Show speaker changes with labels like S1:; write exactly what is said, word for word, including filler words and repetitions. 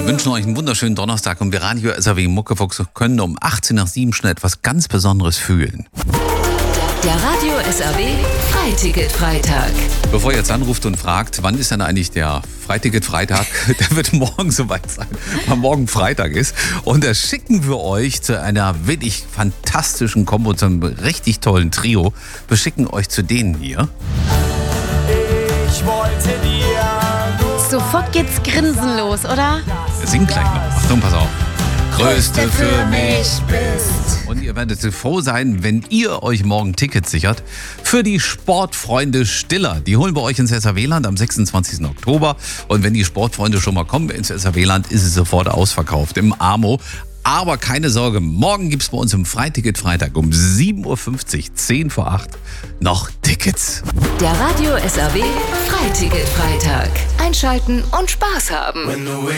S1: Wir wünschen euch einen wunderschönen Donnerstag und wir Radio S R W Muckefuchs können um achtzehn nach sieben schon etwas ganz Besonderes fühlen.
S2: Der Radio S R W Freiticket-Freitag.
S1: Bevor ihr jetzt anruft und fragt, wann ist denn eigentlich der Freiticket-Freitag, der wird morgen soweit sein, weil morgen Freitag ist. Und da schicken wir euch zu einer wirklich fantastischen Kombo, zu einem richtig tollen Trio. Wir schicken euch zu denen hier.
S3: Ich wollte dir nur
S4: Sofort geht's grinsenlos, oder?
S1: Wir singen gleich noch. Achtung, pass auf. Größte für mich
S4: bist.
S1: Und ihr werdet froh sein, wenn ihr euch morgen Tickets sichert für die Sportfreunde Stiller. Die holen wir euch ins S R W-Land am sechsundzwanzigsten Oktober. Und wenn die Sportfreunde schon mal kommen ins S R W-Land, ist es sofort ausverkauft im Amo. Aber keine Sorge, morgen gibt es bei uns im Freiticket-Freitag um sieben Uhr fünfzig, zehn vor acht, noch Tickets.
S2: Der Radio S R W Freiticket-Freitag. Einschalten und Spaß haben.